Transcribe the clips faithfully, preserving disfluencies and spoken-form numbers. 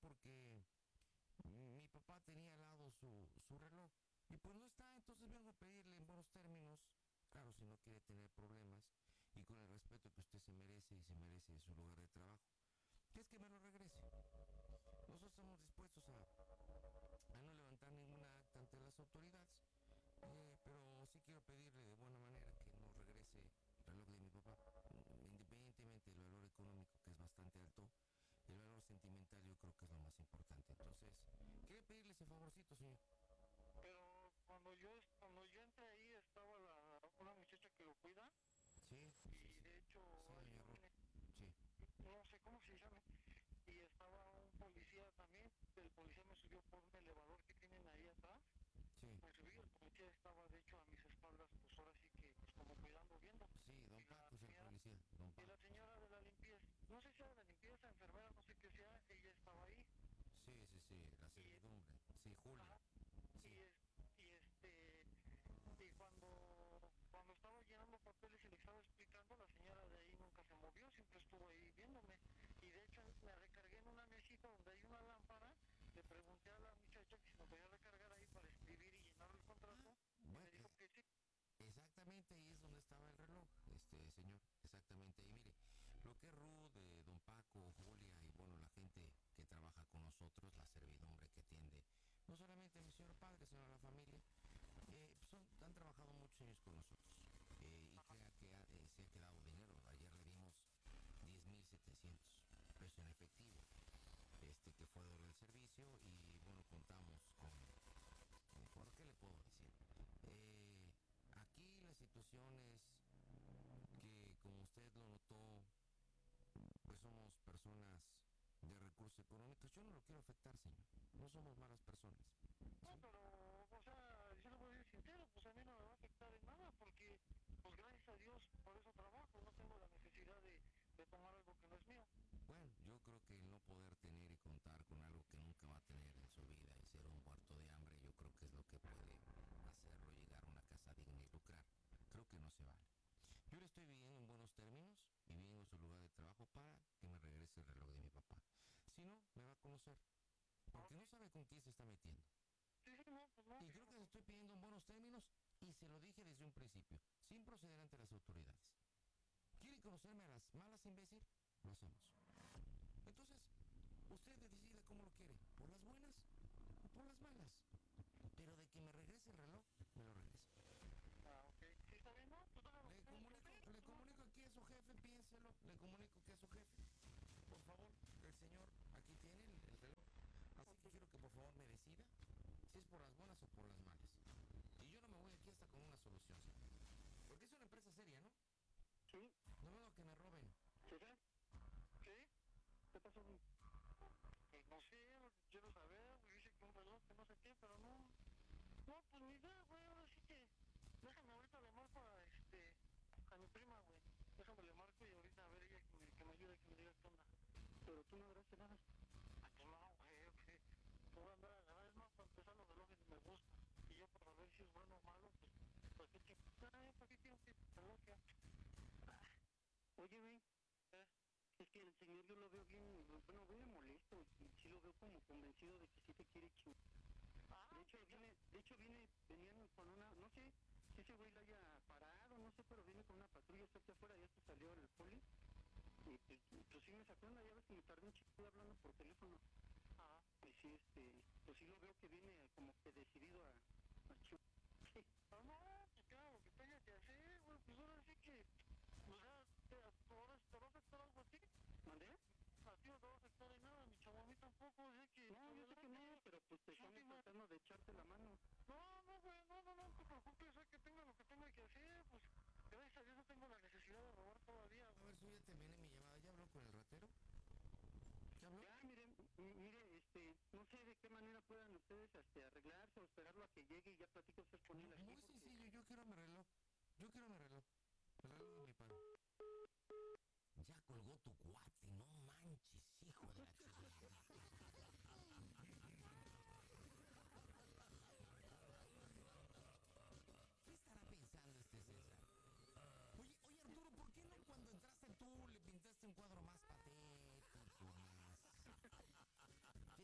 porque mi papá tenía al lado su, su reloj y pues no está, entonces vengo a pedirle en buenos términos, claro, si no quiere tener problemas y con el respeto que usted se merece y se merece en su lugar de trabajo, que es que me lo regrese. Nosotros estamos dispuestos a, a no levantar ninguna acta ante las autoridades, eh, pero sí quiero pedirle de buena manera que nos regrese el reloj de mi papá, independientemente del valor económico, que es bastante alto. El valor sentimental yo creo que es lo más importante. Entonces, quería pedirle ese favorcito, señor. Pero cuando yo cuando yo entré ahí estaba la, una muchacha que lo cuida Sí, sí, y sí. de hecho Sí, hay doña un, Ruth. Sí, no sé cómo se llama, y estaba un policía también. El policía me subió por un elevador que tienen ahí atrás. sí. Me subí, el policía estaba de hecho a mis espaldas, pues ahora sí que pues, como cuidando, viendo. Sí, don Y la Paco es el señora, policía, don y Paco. la señora de la limpieza, no sé si era de la limpieza, enfermera, no sé qué sea, ella estaba ahí. Sí, sí, sí, la Y, servidumbre. Sí, Julia. ajá, y, Sí. es, y este y cuando cuando estaba llenando papeles y le estaba explicando, la señora de ahí nunca se movió, siempre estuvo ahí viéndome. Y de hecho me recargué en una mesita donde hay una lámpara. Le pregunté a la muchacha que si me podía recargar ahí para escribir y llenar el contrato, y Bueno, me dijo eh, que sí. exactamente ahí es donde estaba el reloj, este señor, exactamente ahí. Mire, lo que es Ruth, eh, don Paco, Julia y bueno, la gente que trabaja con nosotros, la servidumbre que atiende, no solamente a mi señor padre, sino a la familia, eh, son, han trabajado muchos años con nosotros eh, y crea que ha- eh, se ha quedado dinero. Ayer le dimos diez mil setecientos pesos en efectivo, este que fue de del servicio y bueno, contamos con, eh, ¿por qué le puedo decir? Eh, Aquí la situación es que, como usted lo notó, pues somos personas de recursos económicos. Yo no lo quiero afectar, señor. No somos malas personas. No, ¿Sí? pero, o sea, yo le voy a decir sincero, pues a mí no me va a afectar en nada, porque, pues gracias a Dios, por eso trabajo, no tengo la necesidad de, de tomar algo que no es mío. Bueno, yo creo que el no poder tener y contar con algo que nunca va a tener en su vida y ser un muerto de hambre, yo creo que es lo que puede hacerlo llegar a una casa digna y lucrar. Creo que no se vale. Yo le estoy viviendo en buenos términos y viviendo en su lugar de trabajo para que me regrese el reloj de mi papá. Si no, me va a conocer, porque Ok, no sabe con quién se está metiendo. sí, sí, no, pues no, Y creo que le estoy pidiendo en buenos términos y se lo dije desde un principio, sin proceder ante las autoridades. ¿Quiere conocerme a las malas, imbécil? Lo hacemos. Entonces, usted decide cómo lo quiere, por las buenas o por las malas. Pero de que me regrese el reloj, me lo regresa. ah, ok, sí, está bien, no, pues haga lo que Le tenga que comunico, hacer, le pues no. comunico aquí a su jefe, piénselo, le comunico que a su jefe. Por favor, el señor aquí tiene el, el reloj. Así que quiero que por favor me decida si es por las buenas o por las malas. Y yo no me voy aquí hasta con una solución, señor. Porque es una empresa seria, ¿no? Sí, No veo que me roben. sí, sí, sí, ¿qué pasó? Pues no sé, lo que quiero saber, me dice que un reloj, que no sé qué, pero no, no, pues ni idea, güey, ahora sí que, déjame ahorita le marco a, este, a mi prima, güey, déjame le marco y ahorita a ver ella que me, que me ayude, que me diga qué onda. Pero tú no agarraste nada. Ah, que no, güey, ok. No voy a andar a agarrar, es más, para empezar los relojes me gustan. Y yo para ver si es bueno o malo, pues, pues qué chingada, ¿para qué quiero que reloj ya? Ah, oye, güey, ¿eh? Es que el señor yo lo veo bien, bueno, bien molesto, y sí lo veo como convencido de que sí te quiere chingar. Ah, de hecho, okay, viene, de hecho viene, venían con una, no sé si ese güey la haya parado, no sé, pero viene con una patrulla, está aquí afuera, ya se salió el poli. Y pues, pues sí me sacó una, ya ves que me tardé un chico hablando por teléfono. Ah, y sí, este, pues sí lo veo que viene como que decidido a, a ch... Sí. Ah, no, pues claro, lo que tenga que hacer, güey, pues ahora sí que, o sea, te, ahora te va a afectar algo a ti. ¿Mandé? A ti no te va a afectar en nada, mi chavo, a mí tampoco, o sea que... No, yo sé que no, pero pues te estamos tratando de echarte la mano. No, no, güey, no, no, no te preocupes, o sea que tenga lo que tenga que hacer, pues, gracias a Dios no tengo la necesidad de robar todavía, A güey. ver si ya terminé mi llamada. ¿Ya habló con el ratero? ¿Ya habló? Ya, mire, m- mire, este, no sé de qué manera puedan ustedes este, arreglarse o esperarlo a que llegue y ya platico usted con él aquí. Muy Porque... sencillo, yo quiero mi reloj. Yo quiero mi reloj. El reloj de mi padre. Ya colgó tu cuate, no manches, hijo de la chingada. ¿Qué estará pensando este César? Oye, oye Arturo, ¿por qué no cuando entraste tú le pintaste un cuadro más patético, más?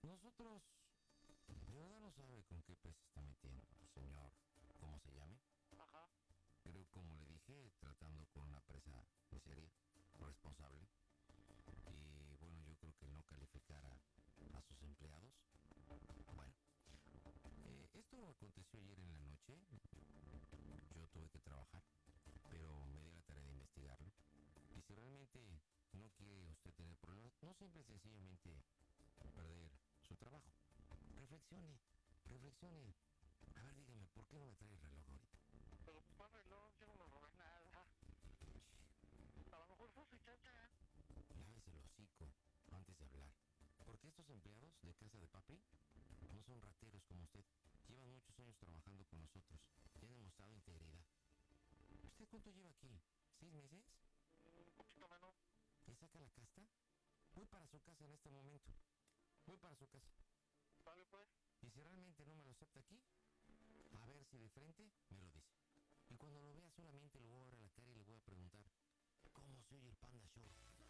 Nosotros, de verdad no sabe con qué pez está metiendo, señor, ¿cómo se llame? Ajá. Creo, como le dije, tratando con una empresa seria, responsable. Y bueno, yo creo que el no calificar a, a sus empleados. Bueno, eh, esto aconteció ayer en la noche. Yo tuve que trabajar, pero me di la tarea de investigarlo. Y si realmente no quiere usted tener problemas, no simple y sencillamente perder su trabajo. Reflexione, reflexione. A ver, dígame, ¿por qué no me trae el reloj ahorita? Pero pues ¿cuál reloj? Yo no me robé nada. A lo mejor fue su chacha. Lávese el hocico antes de hablar. Porque estos empleados de Casa de Papi no son rateros como usted. Llevan muchos años trabajando con nosotros y han demostrado integridad. ¿Usted cuánto lleva aquí? ¿Seis meses? Un poquito menos. ¿Y saca la casta? Voy para su casa en este momento. Voy para su casa. Vale, pues. Y si realmente no me lo acepta aquí, a ver si de frente me lo dice. Y cuando lo vea solamente lo voy a ver a la cara y le voy a preguntar, ¿cómo se oye el Panda Show?